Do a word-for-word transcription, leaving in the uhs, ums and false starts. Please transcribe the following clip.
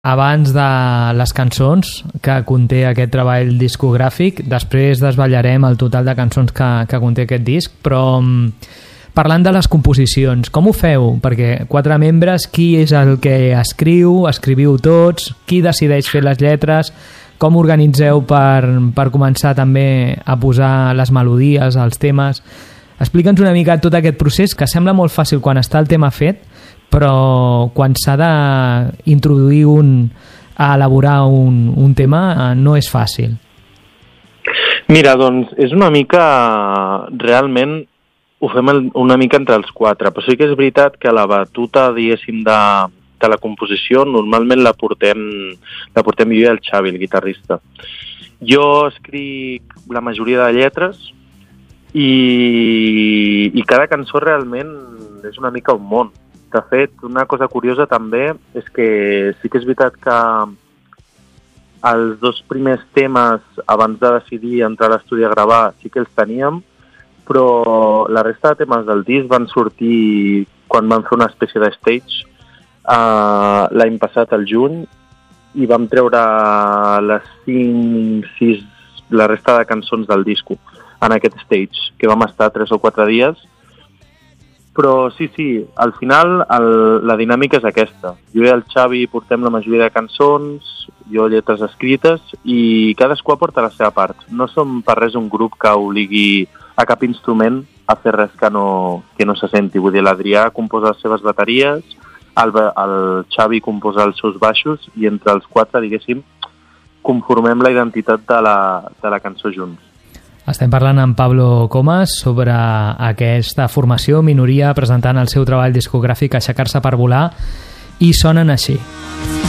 abans de les cançons que conté aquest treball discogràfic. Després desvetllarem el total de cançons que, que conté aquest disc, però parlant de les composicions, com ho feu? Perquè quatre membres, qui és el que escriu? Escriviu tots? Qui decideix fer les lletres? Com organitzeu per, per començar també a posar les melodies, els temes? Explica'ns una mica tot aquest procés, que sembla molt fàcil quan està el tema fet, però quan s'ha d'introduir un, a elaborar un, un tema no és fàcil. Mira, doncs és una mica, realment ho fem una mica entre els quatre, però sí que és veritat que la batuta, diguéssim, de, de la composició normalment la portem, la portem jo i el Xavi, el guitarrista. Jo escric la majoria de lletres i, i cada cançó realment és una mica un món. De fet, una cosa curiosa també és que sí que és veritat que els dos primers temes, abans de decidir entrar a l'estudi a gravar, sí que els teníem, però la resta de temes del disc van sortir quan vam fer una espècie de stage uh, l'any passat, al juny, i vam treure les cinc, sis, la resta de cançons del disco en aquest stage, que vam estar tres o quatre dies. Però sí, sí, al final el, la dinàmica és aquesta. Jo i el Xavi portem la majoria de cançons, jo lletres escrites, i cadascú aporta la seva part. No som per res un grup que obligui a cap instrument a fer res que no, que no se senti. Vull dir, l'Adrià composa les seves bateries, el, el Xavi composa els seus baixos, i entre els quatre, diguéssim, conformem la identitat de la, de la cançó junts. Estem parlant amb Pablo Comas sobre aquesta formació minoria presentant el seu treball discogràfic Aixecar-se per volar, i sonen així.